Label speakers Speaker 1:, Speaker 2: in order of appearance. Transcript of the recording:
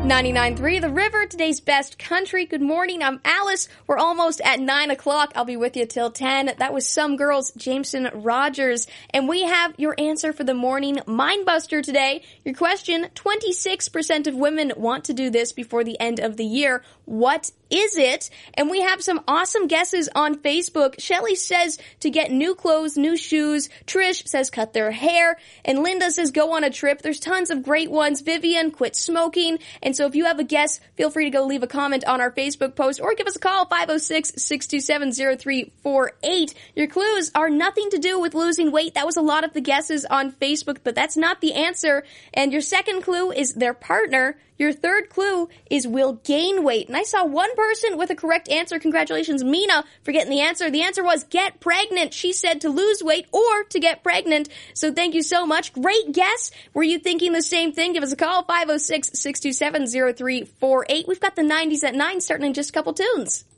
Speaker 1: 99.3 The River, today's best country. Good morning, I'm Alice. We're almost at 9 o'clock. I'll be with you till 10. That was Some Girls, Jameson Rogers. And we have your answer for the morning Mindbuster today. Your question, 26% of women want to do this before the end of the year. What is it? And we have some awesome guesses on Facebook. Shelly says to get new clothes, new shoes. Trish says cut their hair. And Linda says go on a trip. There's tons of great ones. Vivian, quit smoking. And so if you have a guess, feel free to go leave a comment on our Facebook post or give us a call, 506-627-0348. Your clues are nothing to do with losing weight. That was a lot of the guesses on Facebook, but that's not the answer. And your second clue is their partner. Your third clue is will gain weight. And I saw one person with a correct answer. Congratulations, Mina, for getting the answer. The answer was get pregnant. She said to lose weight or to get pregnant. So thank you so much. Great guess. Were you thinking the same thing? Give us a call, 506-627-0348. We've got the 90s at 9 starting in just a couple tunes.